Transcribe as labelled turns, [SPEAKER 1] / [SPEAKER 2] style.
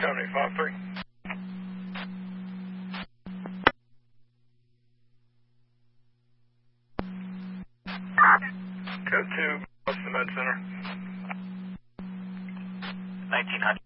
[SPEAKER 1] 75.3. Code 2, what's the med center?
[SPEAKER 2] 1900.